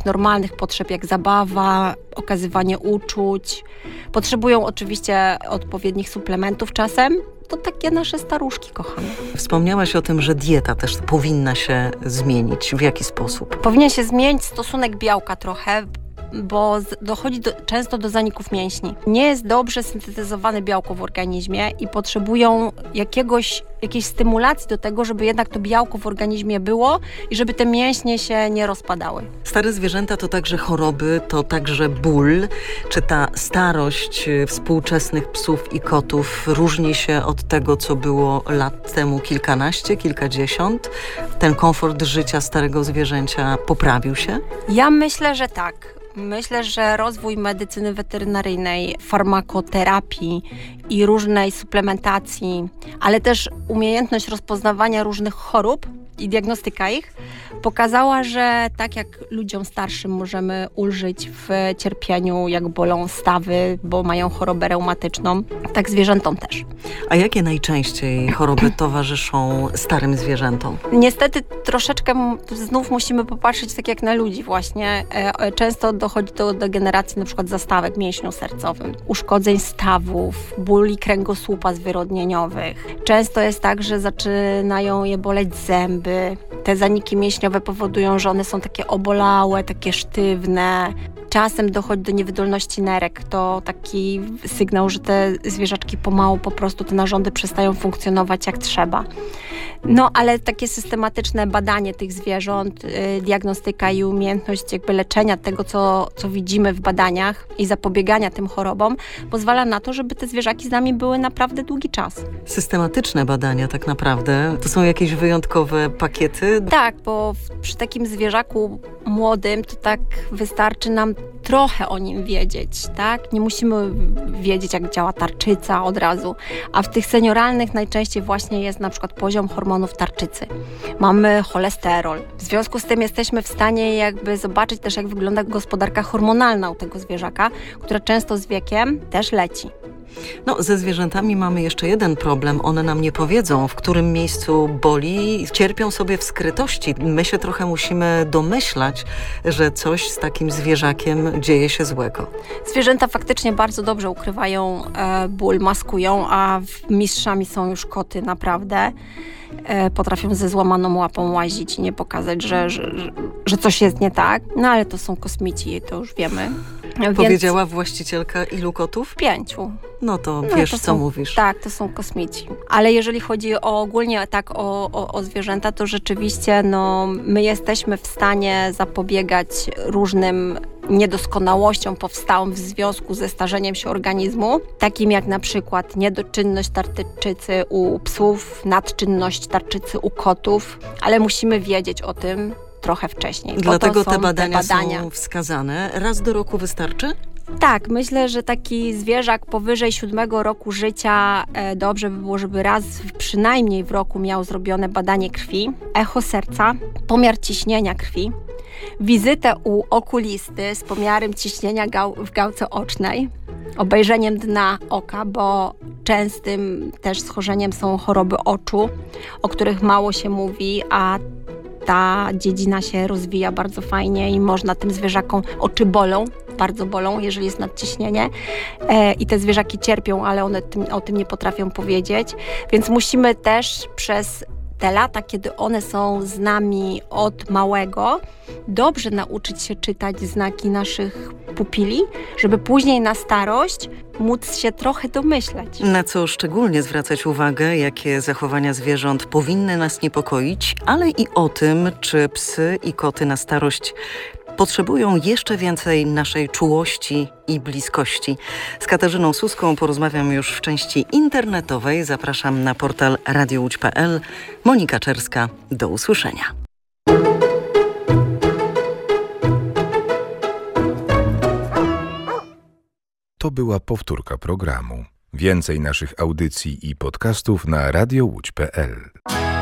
takich normalnych potrzeb jak zabawa, okazywanie uczuć. Potrzebują oczywiście odpowiednich suplementów czasem. To takie nasze staruszki kochane. Wspomniałaś o tym, że dieta też powinna się zmienić. W jaki sposób? Powinien się zmienić stosunek białka trochę, bo dochodzi często do zaników mięśni. Nie jest dobrze syntetyzowane białko w organizmie i potrzebują jakiejś stymulacji do tego, żeby jednak to białko w organizmie było i żeby te mięśnie się nie rozpadały. Stare zwierzęta to także choroby, to także ból. Czy ta starość współczesnych psów i kotów różni się od tego, co było lat temu kilkanaście, kilkadziesiąt? Ten komfort życia starego zwierzęcia poprawił się? Ja myślę, że tak. Myślę, że rozwój medycyny weterynaryjnej, farmakoterapii i różnej suplementacji, ale też umiejętność rozpoznawania różnych chorób i diagnostyka ich pokazała, że tak jak ludziom starszym możemy ulżyć w cierpieniu, jak bolą stawy, bo mają chorobę reumatyczną, tak zwierzętom też. A jakie najczęściej choroby towarzyszą starym zwierzętom? Niestety troszeczkę znów musimy popatrzeć tak jak na ludzi właśnie. Często dochodzi do degeneracji na przykład zastawek w mięśniu sercowym, uszkodzeń stawów, bóli kręgosłupa zwyrodnieniowych. Często jest tak, że zaczynają je boleć zęby. Te zaniki mięśniowe powodują, że one są takie obolałe, takie sztywne. Czasem dochodzi do niewydolności nerek. To taki sygnał, że te zwierzaczki pomału po prostu te narządy przestają funkcjonować jak trzeba. No, ale takie systematyczne badanie tych zwierząt, diagnostyka i umiejętność jakby leczenia tego, co widzimy w badaniach i zapobiegania tym chorobom, pozwala na to, żeby te zwierzaki z nami były naprawdę długi czas. Systematyczne badania tak naprawdę? To są jakieś wyjątkowe pakiety? Tak, bo przy takim zwierzaku młodym to tak wystarczy nam trochę o nim wiedzieć, tak? Nie musimy wiedzieć, jak działa tarczyca od razu, a w tych senioralnych najczęściej właśnie jest na przykład poziom hormonów tarczycy. Mamy cholesterol. W związku z tym jesteśmy w stanie jakby zobaczyć też, jak wygląda gospodarka hormonalna u tego zwierzaka, która często z wiekiem też leci. No, ze zwierzętami mamy jeszcze jeden problem. One nam nie powiedzą, w którym miejscu boli. Cierpią sobie w skrytości. My się trochę musimy domyślać, że coś z takim zwierzakiem dzieje się złego. Zwierzęta faktycznie bardzo dobrze ukrywają ból, maskują, a mistrzami są już koty naprawdę. Potrafią ze złamaną łapą łazić i nie pokazać, że coś jest nie tak. No ale to są kosmici, to już wiemy. Powiedziała właścicielka ilu kotów? 5. No to wiesz, to co mówisz. Tak, to są kosmici. Ale jeżeli chodzi ogólnie tak o zwierzęta, to rzeczywiście my jesteśmy w stanie zapobiegać różnym niedoskonałościom powstałym w związku ze starzeniem się organizmu, takim jak na przykład niedoczynność tarczycy u psów, nadczynność tarczycy u kotów, ale musimy wiedzieć o tym trochę wcześniej. Dlatego te badania są wskazane. Raz do roku wystarczy? Tak, myślę, że taki zwierzak powyżej 7 roku życia dobrze by było, żeby raz przynajmniej w roku miał zrobione badanie krwi, echo serca, pomiar ciśnienia krwi, wizytę u okulisty z pomiarem ciśnienia w gałce ocznej, obejrzeniem dna oka, bo częstym też schorzeniem są choroby oczu, o których mało się mówi, a ta dziedzina się rozwija bardzo fajnie i można tym zwierzakom, oczy bolą, bardzo bolą, jeżeli jest nadciśnienie i te zwierzaki cierpią, ale one o tym nie potrafią powiedzieć, więc musimy też przez te lata, kiedy one są z nami od małego, dobrze nauczyć się czytać znaki naszych pupili, żeby później na starość móc się trochę domyśleć. Na co szczególnie zwracać uwagę, jakie zachowania zwierząt powinny nas niepokoić, ale i o tym, czy psy i koty na starość potrzebują jeszcze więcej naszej czułości i bliskości. Z Katarzyną Suską porozmawiam już w części internetowej. Zapraszam na portal radiołódź.pl. Monika Czerska, do usłyszenia. To była powtórka programu. Więcej naszych audycji i podcastów na radiołódź.pl.